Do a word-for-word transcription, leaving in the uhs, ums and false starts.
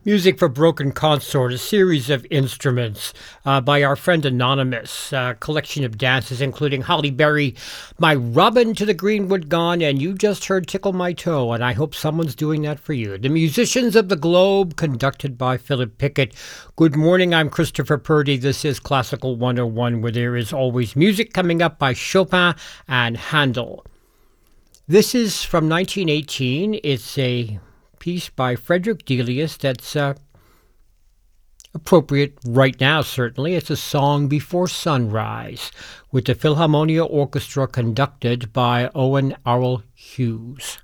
Music for Broken Consort, a series of instruments uh, by our friend Anonymous, a collection of dances including Holly Berry, My Robin to the Greenwood Gone, and you just heard Tickle My Toe, and I hope someone's doing that for you. The Musicians of the Globe, conducted by Philip Pickett. Good morning, I'm Christopher Purdy. This is Classical one oh one, where there is always music coming up by Chopin and Handel. This is from nineteen eighteen. It's a piece by Frederick Delius that's uh, appropriate right now, certainly. It's a song Before Sunrise with the Philharmonia Orchestra conducted by Owen Arrell Hughes.